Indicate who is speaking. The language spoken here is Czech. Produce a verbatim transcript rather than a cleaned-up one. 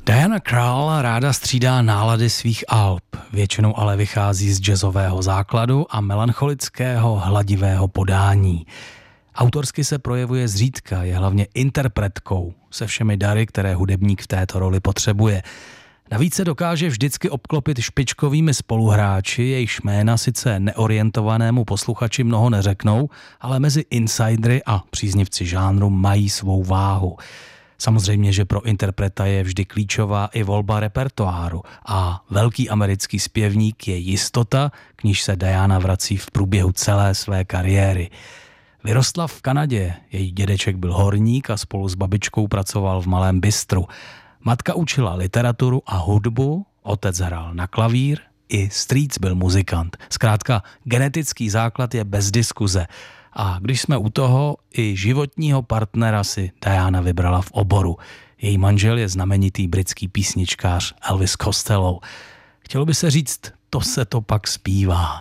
Speaker 1: Diana Krall ráda střídá nálady svých alb, většinou ale vychází z jazzového základu a melancholického hladivého podání. Autorsky se projevuje zřídka, je hlavně interpretkou se všemi dary, které hudebník v této roli potřebuje. Navíc se dokáže vždycky obklopit špičkovými spoluhráči, jejichž jména sice neorientovanému posluchači mnoho neřeknou, ale mezi insidery a příznivci žánru mají svou váhu. Samozřejmě, že pro interpreta je vždy klíčová i volba repertoáru a velký americký zpěvník je jistota, k níž se Diana vrací v průběhu celé své kariéry. Vyrostla v Kanadě, její dědeček byl horník a spolu s babičkou pracoval v malém bistru. Matka učila literaturu a hudbu, otec hrál na klavír, i strýc byl muzikant. Zkrátka, genetický základ je bez diskuze. A když jsme u toho, i životního partnera si Diana vybrala v oboru. Její manžel je znamenitý britský písničkář Elvis Costello. Chtělo by se říct, to se to pak zpívá.